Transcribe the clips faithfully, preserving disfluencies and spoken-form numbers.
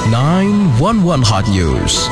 nine one one Hot News.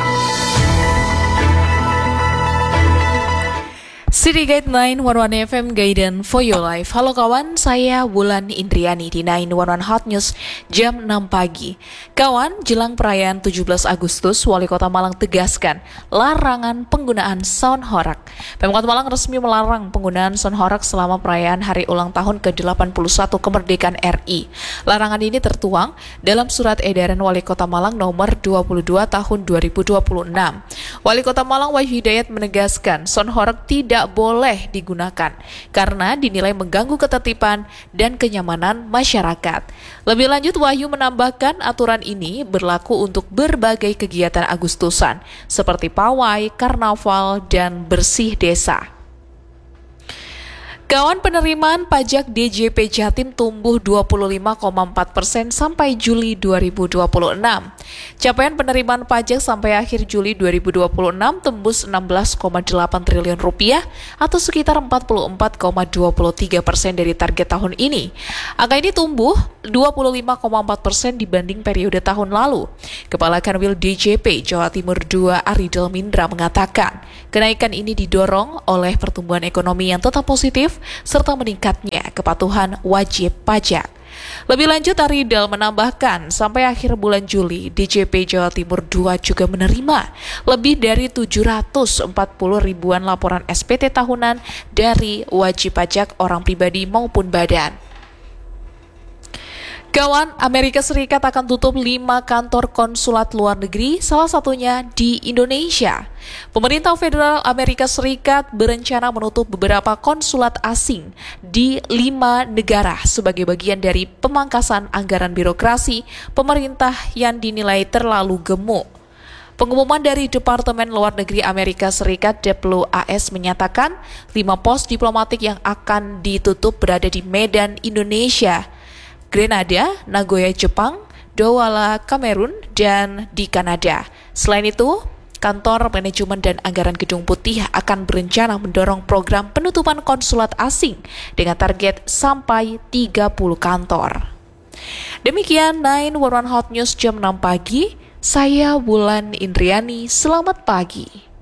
City Guide nine one one F M Guidance for Your Life. Halo kawan, saya Wulan Indriani di nine one one Hot News jam enam pagi. Kawan, jelang perayaan tujuh belas Agustus, Wali Kota Malang tegaskan larangan penggunaan sound horak. Pemkot Malang resmi melarang penggunaan sound horak selama perayaan hari ulang tahun ke delapan puluh satu kemerdekaan R I. Larangan ini tertuang dalam surat edaran Wali Kota Malang nomor dua puluh dua tahun dua ribu dua puluh enam. Wali Kota Malang Wahyu Hidayat menegaskan sound horak tidak boleh digunakan karena dinilai mengganggu ketertiban dan kenyamanan masyarakat. Lebih lanjut, Wahyu menambahkan aturan ini berlaku untuk berbagai kegiatan Agustusan seperti pawai, karnaval, dan bersih desa. Kawan, penerimaan pajak D J P Jatim tumbuh dua puluh lima koma empat persen sampai Juli dua ribu dua puluh enam. Capaian penerimaan pajak sampai akhir Juli dua ribu dua puluh enam tembus enam belas koma delapan triliun rupiah atau sekitar empat puluh empat koma dua tiga persen dari target tahun ini. Angka ini tumbuh dua puluh lima koma empat persen dibanding periode tahun lalu. Kepala Kanwil D J P Jawa Timur dua Aridel Mindra mengatakan, kenaikan ini didorong oleh pertumbuhan ekonomi yang tetap positif serta meningkatnya kepatuhan wajib pajak. Lebih lanjut, Aridel menambahkan sampai akhir bulan Juli, D J P Jawa Timur dua juga menerima lebih dari tujuh ratus empat puluh ribuan laporan S P T tahunan dari wajib pajak orang pribadi maupun badan. Kawan, Amerika Serikat akan tutup lima kantor konsulat luar negeri, salah satunya di Indonesia. Pemerintah Federal Amerika Serikat berencana menutup beberapa konsulat asing di lima negara sebagai bagian dari pemangkasan anggaran birokrasi pemerintah yang dinilai terlalu gemuk. Pengumuman dari Departemen Luar Negeri Amerika Serikat D P L U A S menyatakan lima pos diplomatik yang akan ditutup berada di Medan, Indonesia, Grenada, Nagoya, Jepang, Douala, Kamerun, dan di Kanada. Selain itu, Kantor Manajemen dan Anggaran Gedung Putih akan berencana mendorong program penutupan konsulat asing dengan target sampai tiga puluh kantor. Demikian nine one one Hot News jam enam pagi. Saya Wulan Indriani, selamat pagi.